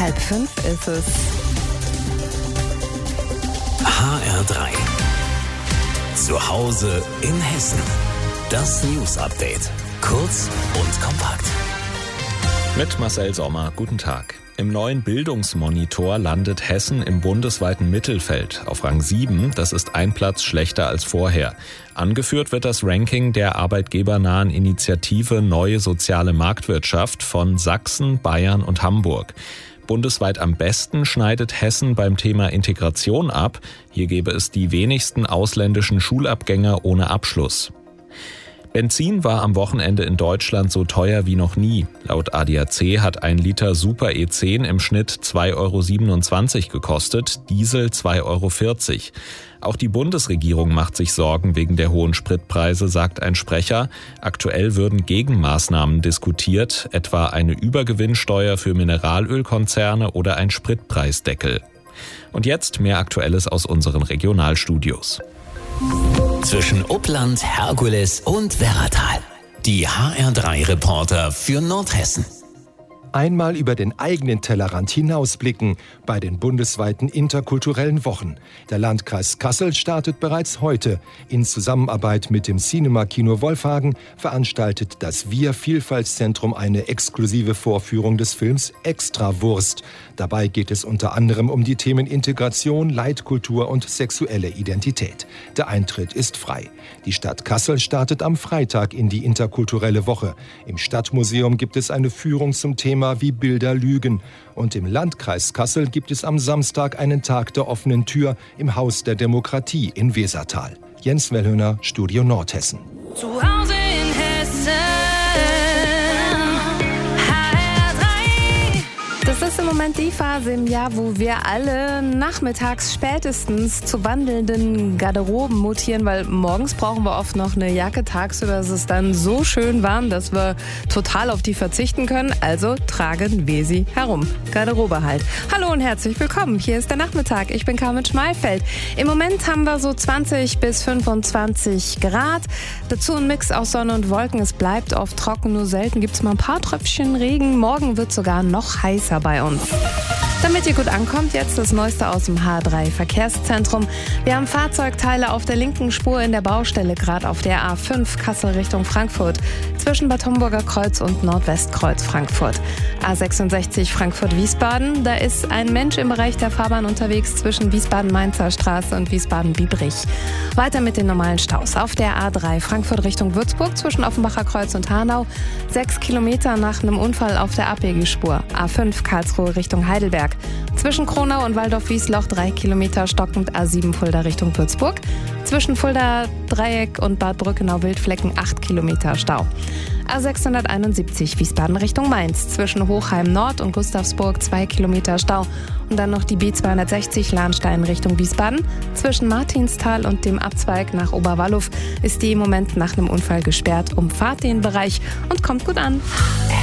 4:30 ist es. HR3. Zu Hause in Hessen. Das News-Update. Kurz und kompakt. Mit Marcel Sommer, guten Tag. Im neuen Bildungsmonitor landet Hessen im bundesweiten Mittelfeld auf Rang 7. Das ist ein Platz schlechter als vorher. Angeführt wird das Ranking der arbeitgebernahen Initiative Neue Soziale Marktwirtschaft von Sachsen, Bayern und Hamburg. Bundesweit am besten schneidet Hessen beim Thema Integration ab. Hier gäbe es die wenigsten ausländischen Schulabgänger ohne Abschluss. Benzin war am Wochenende in Deutschland so teuer wie noch nie. Laut ADAC hat ein Liter Super E10 im Schnitt 2,27 € gekostet, Diesel 2,40 €. Auch die Bundesregierung macht sich Sorgen wegen der hohen Spritpreise, sagt ein Sprecher. Aktuell würden Gegenmaßnahmen diskutiert, etwa eine Übergewinnsteuer für Mineralölkonzerne oder ein Spritpreisdeckel. Und jetzt mehr Aktuelles aus unseren Regionalstudios. Zwischen Uppland, Herkules und Werratal. Die HR3-Reporter für Nordhessen. Einmal über den eigenen Tellerrand hinausblicken bei den bundesweiten interkulturellen Wochen. Der Landkreis Kassel startet bereits heute. In Zusammenarbeit mit dem Cinema-Kino Wolfhagen veranstaltet das Wir-Vielfaltszentrum eine exklusive Vorführung des Films Extrawurst. Dabei geht es unter anderem um die Themen Integration, Leitkultur und sexuelle Identität. Der Eintritt ist frei. Die Stadt Kassel startet am Freitag in die interkulturelle Woche. Im Stadtmuseum gibt es eine Führung zum Thema Wie Bilder lügen. Und im Landkreis Kassel gibt es am Samstag einen Tag der offenen Tür im Haus der Demokratie in Wesertal. Jens Wellhöhner, Studio Nordhessen. Zu Hause in Hessen. Das ist im Moment die Phase im Jahr, wo wir alle nachmittags spätestens zu wandelnden Garderoben mutieren, weil morgens brauchen wir oft noch eine Jacke, tagsüber ist es dann so schön warm, dass wir total auf die verzichten können. Also tragen wir sie herum. Garderobe halt. Hallo und herzlich willkommen. Hier ist der Nachmittag. Ich bin Carmen Schmalfeld. Im Moment haben wir so 20 bis 25 Grad. Dazu ein Mix aus Sonne und Wolken. Es bleibt oft trocken, nur selten gibt es mal ein paar Tröpfchen Regen. Morgen wird sogar noch heißer bei uns. Damit ihr gut ankommt, jetzt das Neueste aus dem H3 Verkehrszentrum. Wir haben Fahrzeugteile auf der linken Spur in der Baustelle, gerade auf der A5 Kassel Richtung Frankfurt, zwischen Bad Homburger Kreuz und Nordwestkreuz Frankfurt. A66 Frankfurt-Wiesbaden, da ist ein Mensch im Bereich der Fahrbahn unterwegs zwischen Wiesbaden-Mainzer Straße und Wiesbaden-Biebrich. Weiter mit den normalen Staus. Auf der A3 Frankfurt Richtung Würzburg zwischen Offenbacher Kreuz und Hanau, 6 Kilometer nach einem Unfall auf der Abbiegespur. A5 Karlsruhe Richtung Heidelberg. Zwischen Kronau und Waldorf-Wiesloch 3 Kilometer stockend. A7 Fulda Richtung Würzburg. Zwischen Fulda Dreieck und Bad Brückenau-Wildflecken 8 Kilometer Stau. A671 Wiesbaden Richtung Mainz. Zwischen Hochheim Nord und Gustavsburg 2 Kilometer Stau. Und dann noch die B260 Lahnstein Richtung Wiesbaden. Zwischen Martinsthal und dem Abzweig nach Oberwallow ist die im Moment nach einem Unfall gesperrt. Umfahrt den Bereich und kommt gut an.